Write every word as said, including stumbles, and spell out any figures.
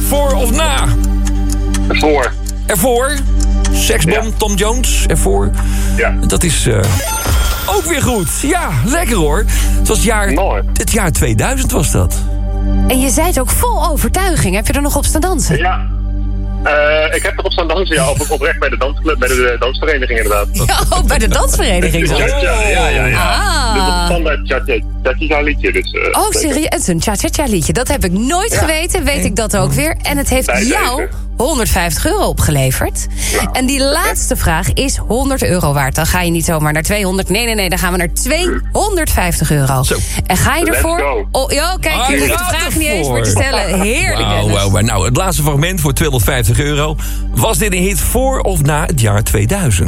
Ervoor of na? Ervoor. Ervoor. Seksbom, Ja. Tom Jones, ervoor. Ja. Dat is uh, ook weer goed. Ja, lekker hoor. Het was het jaar, Mooi. het jaar tweeduizend was dat. En je zei het ook vol overtuiging. Heb je er nog op staan dansen? Ja. Uh, ik heb erop staan dansen, ja, op, oprecht bij de dansclub, bij de dansvereniging inderdaad. Ja, ook bij de dansvereniging. Ja, zelfs. ja, ja, ja, ja. Ah. Dus dat is standaard cha-cha liedje. Dus, uh, Oh, serieus? Een cha-cha-cha liedje. Dat heb ik nooit Ja. geweten, weet ik dat ook weer. En het heeft Bij jou deze. honderdvijftig euro opgeleverd. Ja. En die laatste vraag is honderd euro waard. Dan ga je niet zomaar naar tweehonderd. Nee, nee, nee, dan gaan we naar tweehonderdvijftig euro. Zo. En ga je Let's ervoor? go. Oh, ja, kijk, Ah, je je hoeft de gaat vraag niet eens ervoor. meer te stellen. Heerlijk, Wauw, Dennis. wauw, wauw. Nou, het laatste fragment voor tweehonderdvijftig euro. Was dit een hit voor of na het jaar tweeduizend?